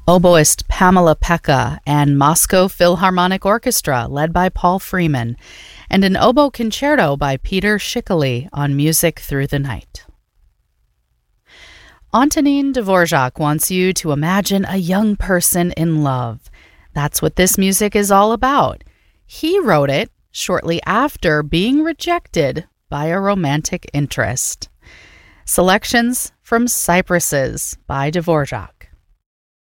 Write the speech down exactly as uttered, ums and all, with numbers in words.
oboist Pamela Pekka and Moscow Philharmonic Orchestra led by Paul Freeman, and an oboe concerto by Peter Schickele on Music Through the Night. Antonin Dvorak wants you to imagine a young person in love. That's what this music is all about. He wrote it shortly after being rejected by a romantic interest. Selections from Cypresses by Dvorak.